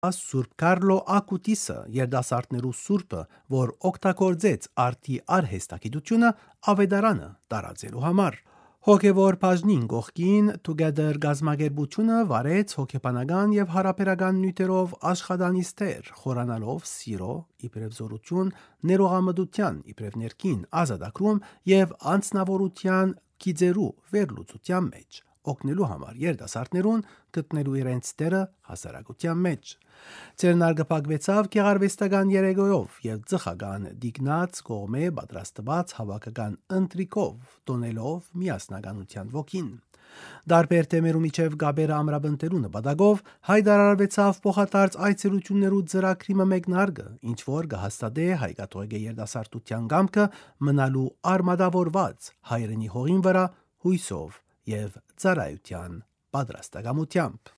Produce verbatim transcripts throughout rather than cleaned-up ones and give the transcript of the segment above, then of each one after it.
Սուրբ Կարլո Ակուտիսը, երդասարտներու սուրբը, որ օգտագործեց արդի արհեստագիտությունը ավետարանը տարածելու համար։ Հոգևոր բաժնին կողքին Together գազմագերբությունը վարեց հոգեբանական եւ հարաբերական նյութերով աշխատանիստեր, խորանալով սիրո, իբրև զորություն, ներողամտության, իբրև ներքին ազատագրում եւ անձնավորության գիծերու վերլուծության մեջ, օգնելու համար երդասարտներուն գտնելու իրենց տերը հասարակության մեջ։ Ցերնարգը փակվեցավ գեղարվեստական երեգոյով եւ ծխական դիգնած կողմե պատրաստված հավաքական ընտրիկով, տոնելով միասնականության ոգին։ Դարբեր թեմերու միջև գաբերը ամրապնդելու նպատակով հայտարարվեցավ փոխադարձ այցելություններու ծրագրի մեկնարկը, ինչ որ կհաստատե հայկաթողիկե երդասարտության կամքը մնալու արմատավորված հայրենի հողին վրա հույսով եւ ծառայության պատրաստակամությամբ։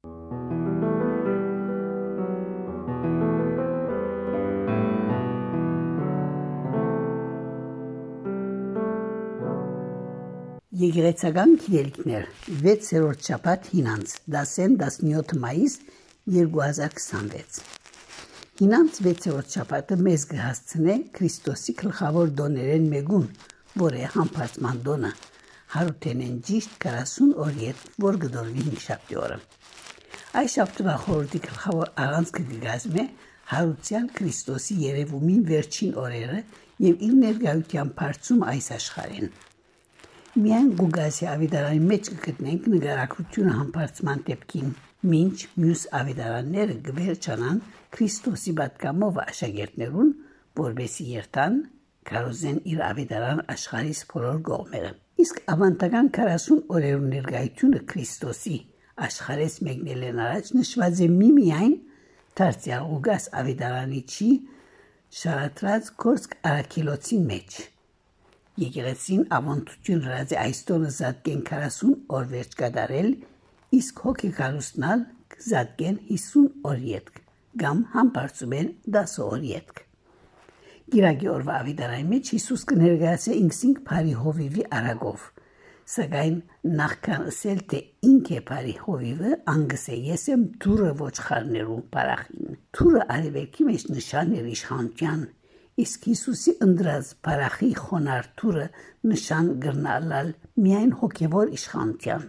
Եկեղեցական գիրելիքներ վեցերորդ շաբաթ հինանց դասեն տասնյոթ մայիս երկու հազար քսանվեց Հինանց վեցերորդ շաբաթը մեզ կհասցնե Քրիստոսի գլխավոր դոներեն մեկուն, որ է համբարձման դոնը հարութենեն ճիշտ քառասուն օր ետ, որ գդորվի հինգշաբթի օրը։ Այս շաբթվա խորհրդի գլխավոր առանցքը կգազմե հարության Քրիստոսի երևումին վերջին օրերը եւ իր ներկայության բարձում այս աշխարհին։ Միայն գուգասի ավետարանի մեջ կգտնենք նկարագրությունը համբարձման դեպքին, մինչ մյուս ավետարանները կվերջանան Քրիստոսի պատգամով աշակերտներուն, որբեսի երթան կարոզեն իր ավետարան աշխարհիս բոլոր կողմերը։ Իսկ ավանդական քառասուն օրերու ներկայությունը Քրիստոսի աշխարհից մեկնելեն առաջ նշված է միմիայն դարձյալ գուգաս ավետարանի չի շարատրած Կորսկ արաքելոցի մեջ։ Եկեղեցին ավանդություն հրած է այս տոնը զատկեն քառասուն օր վերջ կատարել, իսկ հոգեկարուստնալ զատկեն հիսուն օր ետք, կամ համբարձում են դասը օր ետք։ Գիրագի օրվա ավետարանի մեջ Հիսուս կներկայացե ինքսինք բարի հովիվի արագով, սակայն նախքան ասել թե ինք է բարի հովիվը, անգս է ես եմ թուրը ոչխարներու բարախին։ Թուրը արևելքի մեջ նշան էր իշխանության, իսկ Հիսուսի ընդրած բարախի խոնար թուրը նշան գրնալալ միայն հոգևոր իշխանության։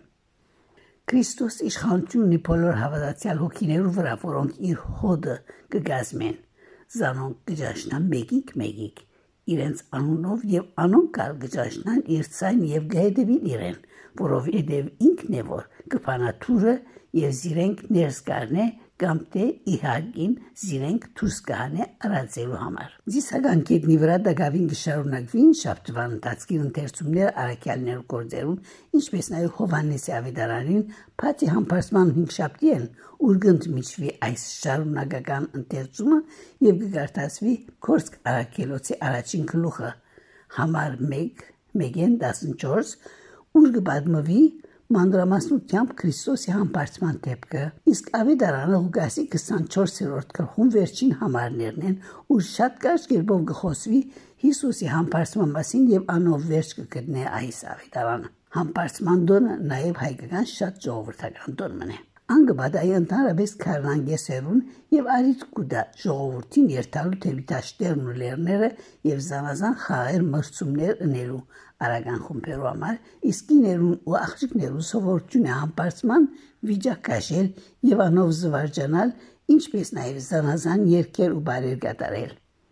Քրիստոս իշխանությունն բոլոր հավատացյալ հոգիներու վրա, որոնք իր հոդը կգազմեն, զանոնք կճաշնան մեկիկ մեկիկ, իրենց անունով եւ անոնք կալ կճաշնան իր ցայն եւ գայդեվին իրեն, որովհետեւ ինքն է որ կփանա թուրը եւ զիրենք ներս կառնե կամ թե իհարկին զիրենք դուրս կհանե արածելու համար։ Զիսական կետնի վրա դակավին կշարունակվին շաբթվան ընթացքին ընթերցումներ առաքյալներու գործերում, ինչպես նաև Հովհաննեսի ավետարանին բացի համբարձման հինգշաբթի են, ուր կընդմիջվի այս շարունակական ընթերցումը եւ կգարտացվի Կորսկ արաքելոցի առաջին գլուխը համար մեկ մեկեն տասնչորս, ուր կպատմվի մանրամասնությամբ Քրիստոսի համբարձման դեպքը, իսկ ավետարանը Լուկասի քսանչորսերորդ գլխում վերջին համարներն են, ուր շատ կարճ կերպով կխոսվի Հիսուսի համբարձման մասին եւ անով վերջ կգտնե այս ավետարանը։ Համբարձման տոնը նաեւ հայկական շատ ժողովրդական տոն մնե։ Անգբադայի ընդհանրապես քարնանգեսերուն եւ արիտ կուդա ժողովրդին երթալու թեպիտաշտերն ու լերները եւ զանազան խաղեր մրցումներ ընելու արագան խումբերու համար, իսկ իներուն ու աղջիկներու սովորություն է համբարձման վիճակաշել եւ անով զվարճանալ, ինչպես նաեւ զանազան երգեր ու բարեր կատարել։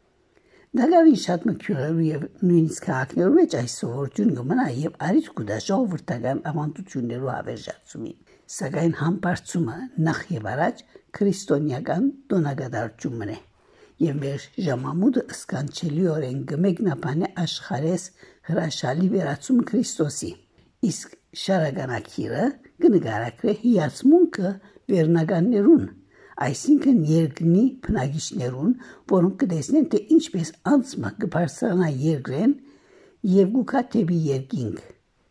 Դակավին շատ մկյուրերու եւ նույնիսկ քաղաքներու մեջ այս սովորություն կմնա եւ արիտ կուդա ժողովրդական ավանդություններու հավերժացումին։ Սակայն համբարձումը նախ եւ առաջ քրիստոնեական տոնակատարությունն է եւ մեր ժամամուտը սկանչելիորեն կմեկնաբանե աշխարհես հրաշալի վերացում Քրիստոսի, իսկ շարականակիրը կնկարագրե հիացմունքը վերնականներուն, այսինքն երկնի բնակիչներուն, որոնք կտեսնեն թե ինչպես անցմը կբարձրանա երկրեն եւ գուքա թեպի երկինք։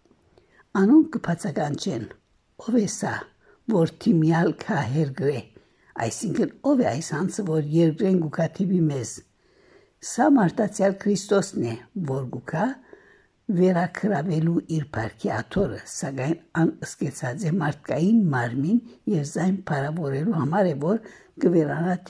Անոնք կբացականչեն. ով է սա, որ թիմյալ կա հերգրե, այսինքն ով է այս անձը, որ երկրեն գուքա թեպի մեզ։ Սա մարտացյալ Քրիստոսն է, որ գուքա վերակրավելու իր парքի աթորը, սակայն անըսկեցած է մարդկային մարմին եւ զայն փարավորելու համար է, որ կվերանա